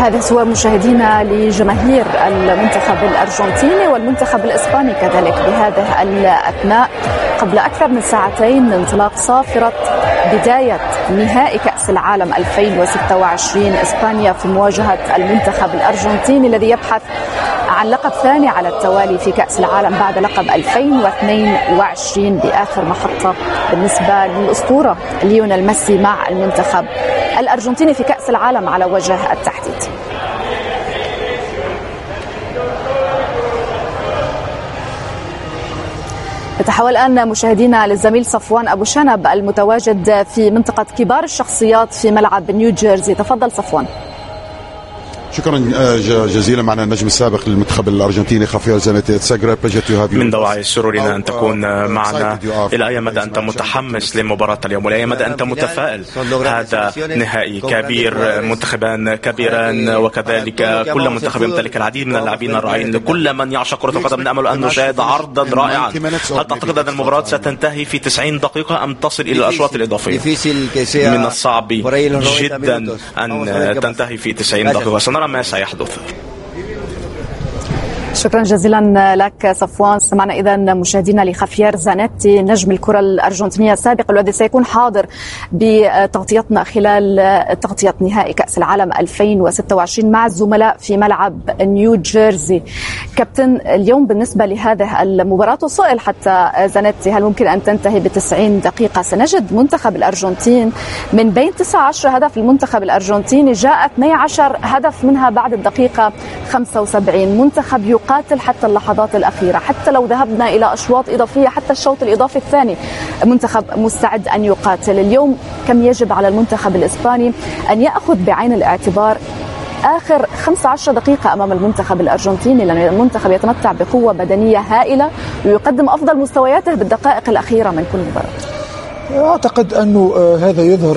هذه صور مشاهدينا لجماهير المنتخب الأرجنتيني والمنتخب الإسباني كذلك بهذه الأثناء قبل أكثر من ساعتين انطلاق صافرة بداية نهائي كأس العالم 2026. إسبانيا في مواجهة المنتخب الأرجنتيني الذي يبحث عن لقب ثاني على التوالي في كأس العالم بعد لقب 2022 بآخر محطة بالنسبة للأسطورة ليونيل ميسي مع المنتخب الأرجنتيني في كأس العالم على وجه التحديد. نتحول الآن مشاهدينا للزميل صفوان أبو شنب المتواجد في منطقة كبار الشخصيات في ملعب نيوجيرسي. تفضل صفوان. شكرا جزيلا. معنا النجم السابق للمنتخب الارجنتيني خافير زانيتي. من دواعي سرورنا ان تكون معنا. الى اي مدى انت متحمس لمباراه اليوم والى اي مدى انت متفائل؟ هذا نهائي كبير، منتخبان كبيران وكذلك كل منتخب يمتلك العديد من اللاعبين الرائعين. لكل من يعشق كره القدم نامل ان نشاهد عرضا رائعا. هل تعتقد ان المباراه ستنتهي في 90 دقيقه ام تصل الى الاشواط الاضافيه؟ من الصعب جدا ان تنتهي في 90 دقيقه، سنرى ما سيحدث. شكرا جزيلا لك صفوان. سمعنا إذا مشاهدينا لخافير زانيتي نجم الكرة الأرجنتينية السابق الذي سيكون حاضر بتغطيتنا خلال تغطية نهائي كأس العالم 2026 مع الزملاء في ملعب نيوجيرسي. كابتن، اليوم بالنسبة لهذه المباراة سئل حتى زانيتي هل ممكن أن تنتهي ب90 دقيقة؟ سنجد منتخب الأرجنتين من بين 19 هدف المنتخب الأرجنتيني جاء 12 هدف منها بعد الدقيقة 75. منتخب يقاتل حتى اللحظات الأخيرة، حتى لو ذهبنا إلى أشواط إضافية، حتى الشوط الإضافي الثاني منتخب مستعد أن يقاتل. اليوم كم يجب على المنتخب الإسباني أن يأخذ بعين الاعتبار آخر 15 دقيقة أمام المنتخب الأرجنتيني، لأن المنتخب يتمتع بقوة بدنية هائلة ويقدم أفضل مستوياته بالدقائق الأخيرة من كل مباراة؟ أعتقد أنه هذا يظهر